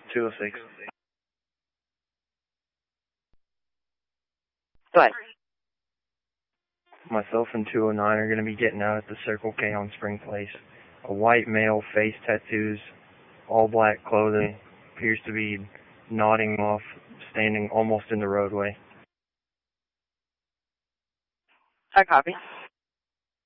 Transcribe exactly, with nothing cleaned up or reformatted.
two oh six. What? Myself and two oh nine are going to be getting out at the Circle K on Spring Place. A white male, face tattoos, all black clothing, appears to be nodding off, standing almost in the roadway. I copy.